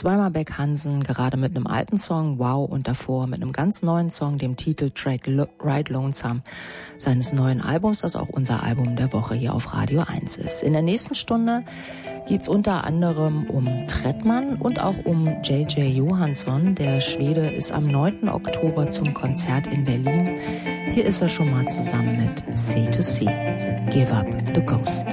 zweimal Beck Hansen, gerade mit einem alten Song, Wow, und davor mit einem ganz neuen Song, dem Titeltrack Ride Lonesome, seines neuen Albums, das auch unser Album der Woche hier auf Radio 1 ist. In der nächsten Stunde geht's unter anderem um Trettmann und auch um J.J. Johansson. Der Schwede ist am 9. Oktober zum Konzert in Berlin. Hier ist er schon mal zusammen mit C2C. Give Up the Ghost.